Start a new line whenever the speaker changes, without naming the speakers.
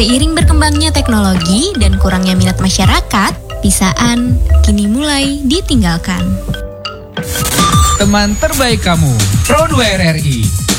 Seiring berkembangnya teknologi dan kurangnya minat masyarakat, pisaan kini mulai ditinggalkan.
Teman terbaik kamu, Pro 2 RRI.